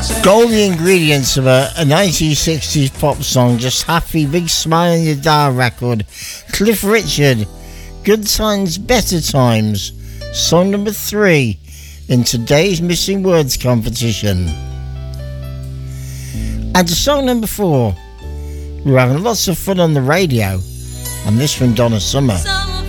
All the ingredients of a 1960s pop song, just happy, big smile on your dial record. Cliff Richard, Good Times, Better Times, song number 3 in today's Missing Words competition. And to song number 4, we're having lots of fun on the radio, and this from Donna Summer.